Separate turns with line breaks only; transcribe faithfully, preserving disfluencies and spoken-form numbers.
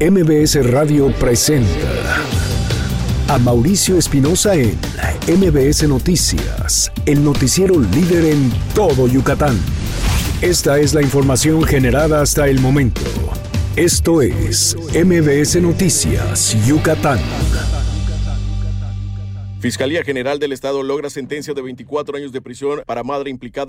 M B S Radio presenta a Mauricio Espinosa en M B S Noticias, el noticiero líder en todo Yucatán. Esta es la información generada hasta el momento. Esto es M B S Noticias, Yucatán.
Fiscalía General del Estado logra sentencia de veinticuatro años de prisión para madre implicada